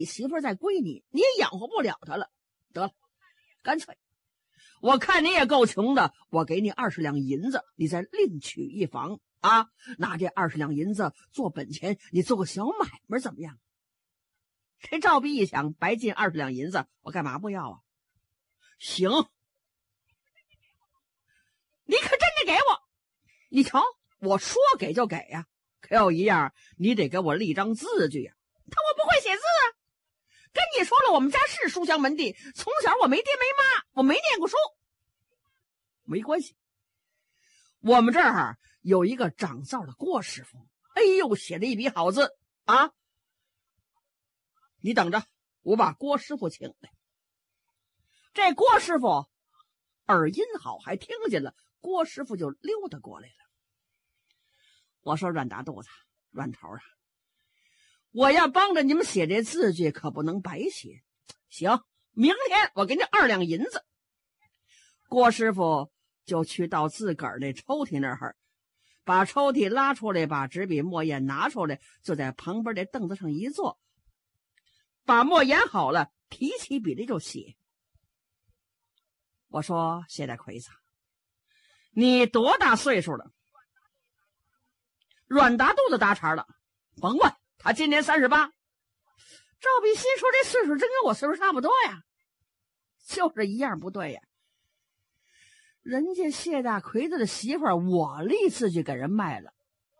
你媳妇再归你，你也养活不了她了。得了，干脆我看你也够穷的，我给你20两银子，你再另娶一房啊！拿这20两银子做本钱，你做个小买卖怎么样？这赵弼一想，白进20两银子，我干嘛不要啊？行，你可真得给我！你瞧，我说给就给呀，可有一样，你得给我立张字据呀。他我不会写字啊！跟你说了，我们家是书香门第，从小我没爹没妈，我没念过书。没关系，我们这儿有一个掌灶的郭师傅，哎呦，写了一笔好字啊！你等着，我把郭师傅请来。这郭师傅耳音好，还听见了，郭师傅就溜达过来了。我说阮大肚子，阮头啊，我要帮着你们写这字据，可不能白写。行，明天我给你2两银子。郭师傅就去到自个儿那抽屉那儿，把抽屉拉出来，把纸笔墨砚拿出来，就在旁边这凳子上一坐，把墨研好了，提起笔来就写。我说谢大魁子，你多大岁数了？阮大肚子搭茬了，甭问，他今年38。赵弼心说这岁数真跟我岁数差不多呀，就是一样不对呀。人家谢大魁子的媳妇儿，我立字据给人卖了，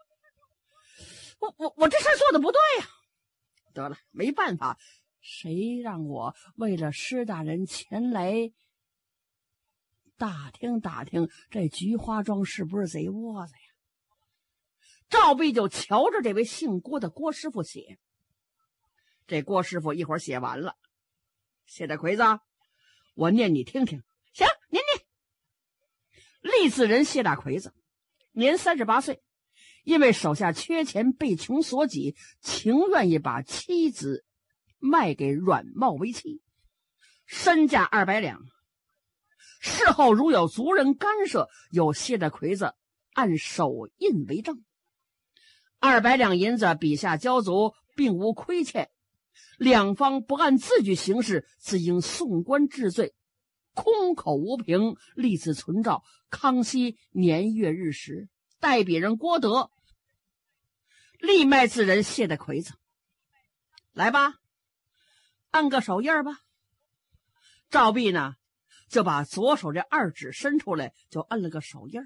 我这事儿做的不对呀。得了，没办法，谁让我为了施大人前来打听打听这菊花庄是不是贼窝子呀？赵弼就瞧着这位姓郭的郭师傅写。这郭师傅一会儿写完了，谢大魁子，我念你听听。行，您念。立字人谢大魁子，年38岁，因为手下缺钱，被穷所挤，情愿意把妻子卖给阮茂为妻，身价200两。事后如有族人干涉，有谢大魁子按手印为证。200两银子笔下交足，并无亏欠。两方不按字据行事，自应送官治罪。空口无凭，立字存照。康熙年月日时，代笔人郭德，立卖字人谢大魁子。来吧，按个手印吧。赵弼呢，就把左手这2指伸出来，就摁了个手印。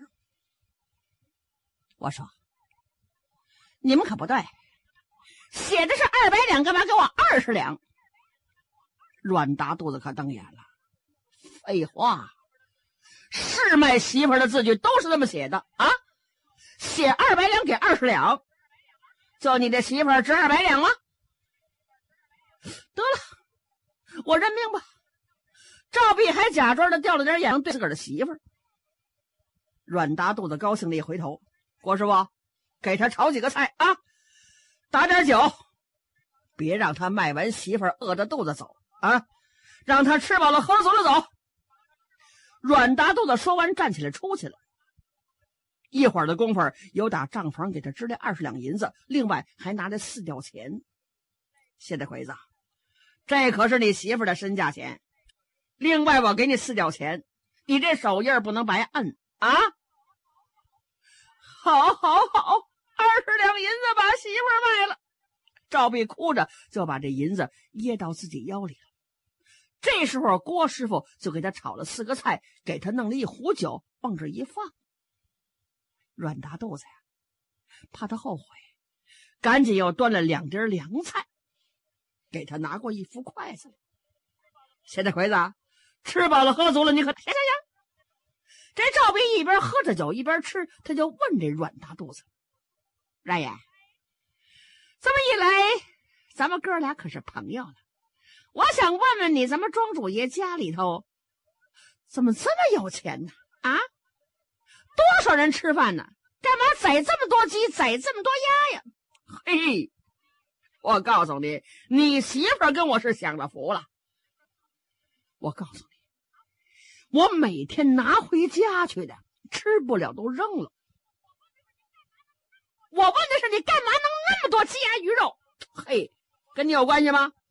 我说你们可不对，写的是200两，干嘛给我20两？阮大肚子可瞪眼了。废话，是卖媳妇的字据都是这么写的啊！写200两给20两，就你这媳妇值200两吗？得了，我认命吧。赵弼还假装的掉了点眼睛对自个儿的媳妇儿。阮大肚子高兴的一回头，郭师傅，给他炒几个菜啊，打点酒，别让他卖完媳妇儿饿着肚子走啊，让他吃饱了喝足了走。阮大肚子说完站起来出去了。一会儿的功夫，有打账房给他支来20两银子，另外还拿来4吊钱。谢大魁子，这可是你媳妇的身价钱，另外我给你4吊钱，你这手印不能白摁啊！好好好，20两银子把媳妇卖了。赵弼哭着就把这银子掖到自己腰里了。这时候郭师傅就给他炒了4个菜，给他弄了一壶酒，往这一放。阮大肚子呀，怕他后悔，赶紧又端了2碟凉菜，给他拿过一副筷子来。谢大魁子，吃饱了喝足了，你可行。这赵弼一边喝着酒一边吃，他就问这阮大肚子：阮爷，这么一来，咱们哥俩可是朋友了。我想问问你，咱们庄主爷家里头怎么这么有钱呢？啊，多少人吃饭呢？干嘛宰这么多鸡，宰这么多鸭呀？嘿，我告诉你，你媳妇儿跟我是享了福了。我告诉你，我每天拿回家去的，吃不了都扔了。我问的是你干嘛弄那么多鸡鸭鱼肉？嘿，跟你有关系吗？